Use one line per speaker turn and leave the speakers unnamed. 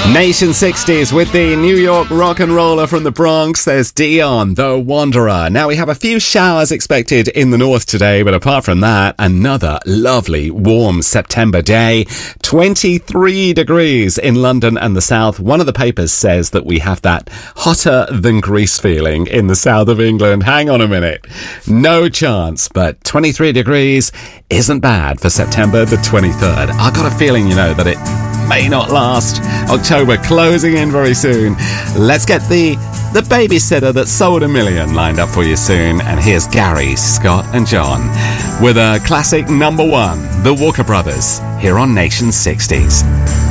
Nation 60s with the New York rock and roller from the Bronx. There's Dion, the Wanderer. Now, we have a few showers expected in the north today, but apart from that, another lovely, warm September day. 23 degrees in London and the south. One of the papers says that we have that hotter than Greece feeling in the south of England. Hang on a minute. No chance, but 23 degrees isn't bad for September the 23rd. I got a feeling, that it may not last. October closing in very soon. Let's get the babysitter that sold a million lined up for you soon. And here's Gary, Scott and John with a classic number one, the Walker Brothers, here on Nation 60s.